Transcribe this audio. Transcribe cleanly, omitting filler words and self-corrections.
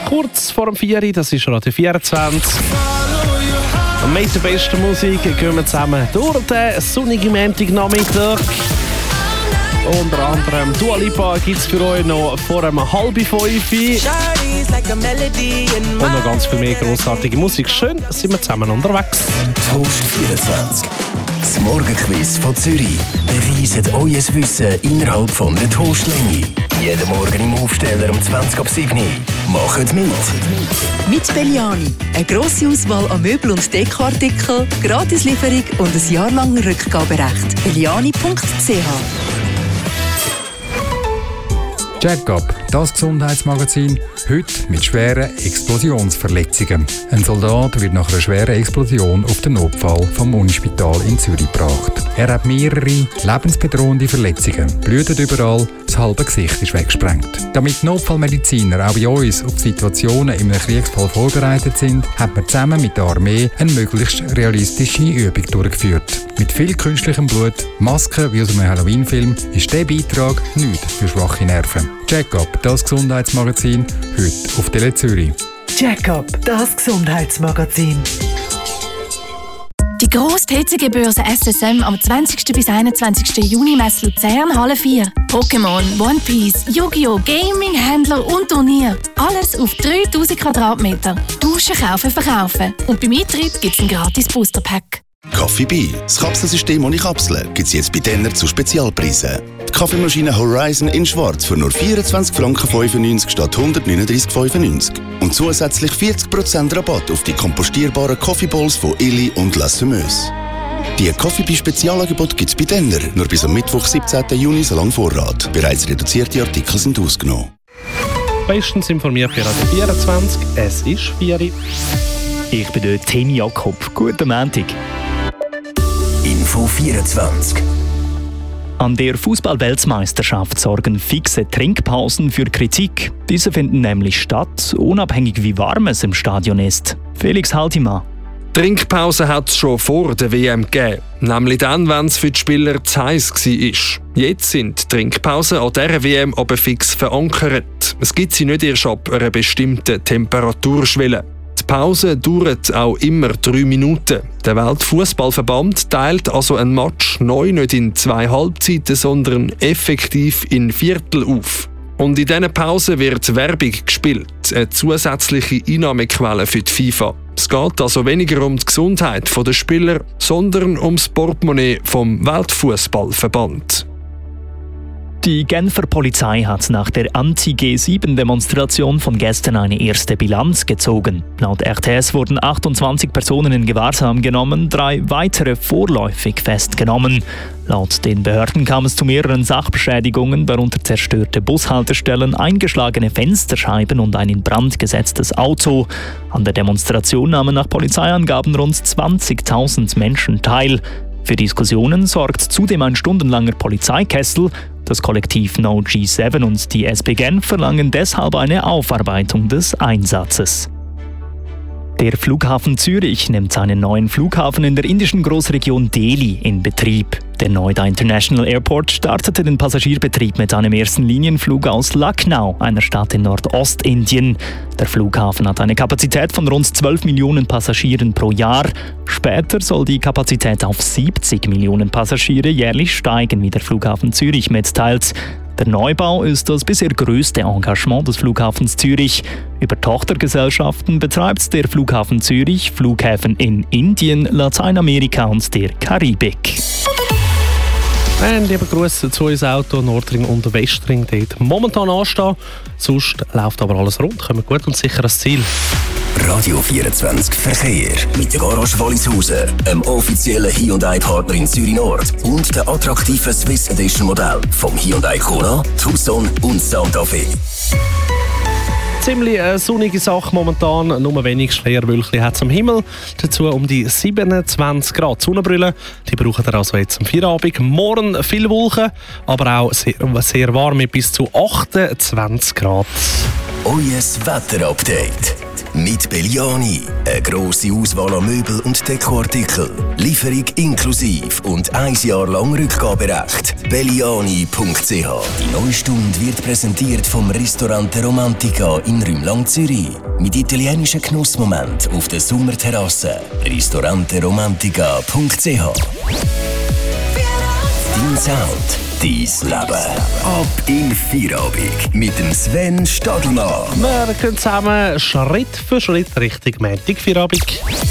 kurz vor dem 4, das ist Radio 24. Und mit der besten Musik gehen wir zusammen durch den sonnigen Montagnachmittag. Unter anderem Dua Lipa gibt es für euch noch vor einem 4:30. Und noch ganz viel mehr grossartige Musik. Schön sind wir zusammen unterwegs. Toast 24. Das Morgenquiz von Zürich beweist euer Wissen innerhalb von einer Toastlänge. Jeden Morgen im Aufsteller um 20:07. Macht mit! Mit Belliani. Eine grosse Auswahl an Möbel- und Dekoartikeln, Gratislieferung und ein Jahr lang Rückgaberecht. belliani.ch. Check-up, das Gesundheitsmagazin, heute mit schweren Explosionsverletzungen. Ein Soldat wird nach einer schweren Explosion auf den Notfall vom Unispital in Zürich gebracht. Er hat mehrere lebensbedrohende Verletzungen, blutet überall, das halbe Gesicht ist weggesprengt. Damit Notfallmediziner auch bei uns auf Situationen in einem Kriegsfall vorbereitet sind, hat man zusammen mit der Armee eine möglichst realistische Übung durchgeführt. Mit viel künstlichem Blut, Masken wie aus einem Halloween-Film, ist dieser Beitrag nichts für schwache Nerven. Check-up, das Gesundheitsmagazin, heute auf Tele Zürich. Check-up, das Gesundheitsmagazin. Die grosse TCG-Börse SSM am 20. bis 21. Juni Messe Luzern, Halle 4. Pokémon, One Piece, Yu-Gi-Oh!, Gaming, Händler und Turnier. Alles auf 3000 Quadratmeter. Tauschen, kaufen, verkaufen. Und beim Eintritt gibt es ein gratis Booster-Pack. Coffee Bee, das Kapselsystem ohne Kapseln, gibt es jetzt bei Denner zu Spezialpreisen. Die Kaffeemaschine Horizon in Schwarz für nur 24,95 Franken statt 139,95. Und zusätzlich 40% Rabatt auf die kompostierbaren Coffee Bowls von Illy und La Semeuse. Die Coffee Bee Spezialangebot gibt es bei Denner, nur bis am Mittwoch, 17. Juni, so lang Vorrat. Bereits reduzierte Artikel sind ausgenommen. Bestens informiert für Radio 24, es ist 4. Ich bin der Tim Jakob. Guten Montag. Info 24. An der Fußball-Weltmeisterschaft sorgen fixe Trinkpausen für Kritik. Diese finden nämlich statt, unabhängig wie warm es im Stadion ist. Felix Haltimann. Trinkpause hat es schon vor der WM gegeben, nämlich dann, wenn es für die Spieler zu heiß war. Jetzt sind die Trinkpausen an dieser WM aber fix verankert. Es gibt sie nicht erst ab einer bestimmten Temperaturschwelle. Die Pause dauert auch immer 3 Minuten. Der Weltfußballverband teilt also ein Match neu nicht in 2 Halbzeiten, sondern effektiv in Viertel auf. Und in diesen Pausen wird Werbung gespielt, eine zusätzliche Einnahmequelle für die FIFA. Es geht also weniger um die Gesundheit der Spieler, sondern um das Portemonnaie vom Weltfußballverband. Die Genfer Polizei hat nach der Anti-G7-Demonstration von gestern eine erste Bilanz gezogen. Laut RTS wurden 28 Personen in Gewahrsam genommen, 3 weitere vorläufig festgenommen. Laut den Behörden kam es zu mehreren Sachbeschädigungen, darunter zerstörte Bushaltestellen, eingeschlagene Fensterscheiben und ein in Brand gesetztes Auto. An der Demonstration nahmen nach Polizeiangaben rund 20.000 Menschen teil. Für Diskussionen sorgt zudem ein stundenlanger Polizeikessel. Das Kollektiv No G7 und die SP Genf verlangen deshalb eine Aufarbeitung des Einsatzes. Der Flughafen Zürich nimmt seinen neuen Flughafen in der indischen Großregion Delhi in Betrieb. Der Noida International Airport startete den Passagierbetrieb mit einem ersten Linienflug aus Lucknow, einer Stadt in Nordostindien. Der Flughafen hat eine Kapazität von rund 12 Millionen Passagieren pro Jahr. Später soll die Kapazität auf 70 Millionen Passagiere jährlich steigen, wie der Flughafen Zürich mitteilt. Der Neubau ist das bisher größte Engagement des Flughafens Zürich. Über Tochtergesellschaften betreibt der Flughafen Zürich Flughäfen in Indien, Lateinamerika und der Karibik. Liebe Grüße zu unserem Auto Nordring und Westring, dort momentan anstehen. Sonst läuft aber alles rund, kommen gut und sicher ans Ziel. Radio 24 Verkehr mit der Garage Wallisausen, einem offiziellen Hyundai-Partner in Zürich Nord und der attraktiven Swiss Edition Modell vom Hyundai Kona, Tucson und Santa Fe. Ziemlich sonnige Sache momentan, nur wenig Schleierwölkchen hat es am Himmel. Dazu um die 27 Grad Sonnenbrille. Die braucht ihr also jetzt am Feierabend. Morgen viel Wolken, aber auch sehr warm mit bis zu 28 Grad. Euer Wetterupdate. Mit Belliani. Eine grosse Auswahl an Möbel und Dekoartikeln. Lieferung inklusiv und 1 Jahr lang Rückgaberecht. Belliani.ch. Die neue Stunde wird präsentiert vom Ristorante Romantica in Rümlang, Zürich. Mit italienischen Genussmoment auf der Sommerterrasse. Ristoranteromantica.ch. Dein Sound, dein Leben. Ab in Feierabend mit dem Sven Stadelmann. Wir gehen zusammen Schritt für Schritt Richtung Montag Feierabend.